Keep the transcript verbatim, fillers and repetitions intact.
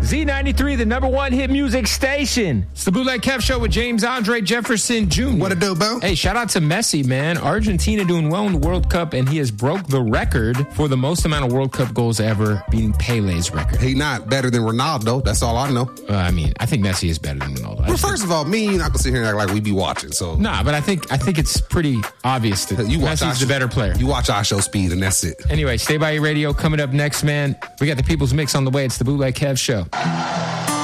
Z ninety-three, the number one hit music station. It's the Bootleg Kev Show with James Andre Jefferson Junior What a dope, bro. Hey, shout out to Messi, man. Argentina doing well in the World Cup, and he has broke the record for the most amount of World Cup goals ever, beating Pele's record. He not better than Ronaldo. That's all I know. Uh, I mean, I think Messi is better than Ronaldo. Well, first of all, me and you not gonna sit here and act like we be watching. So nah, but I think I think it's pretty obvious that you watch Messi's the better player. You watch our show Speed, and that's it. Anyway, stay by your radio. Coming up next, man, we got the People's Mix on the way. It's the Bootleg Kev Show.